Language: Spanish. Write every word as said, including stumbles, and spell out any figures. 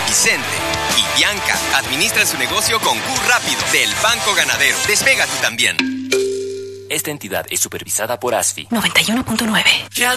Vicente y Bianca administran su negocio con Q Rápido del Banco Ganadero. Despega tú también. Esta entidad es supervisada por A S F I. noventa y uno punto nueve. Ya